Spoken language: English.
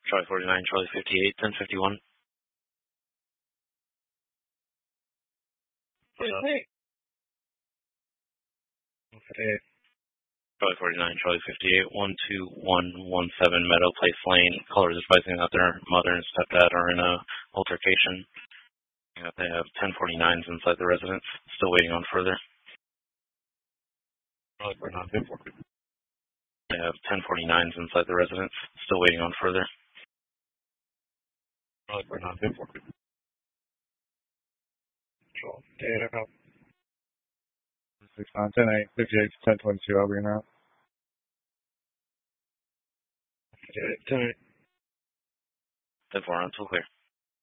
Charlie 49, Charlie 58, 1051. Hey. 58. Charlie 49, Charlie 58, 12117 Meadow Place Lane. Callers advising that their mother and stepdad are in a altercation. They have 1049s inside the residence. Still waiting on further. Charlie 49, 54. They have 1049s inside the residence. Still waiting on further. Charlie 49, 54. Control. Data. 69, 10, 8, 58, 10, 22, I'll be in out. 58, 10, 8. 10-4, until clear.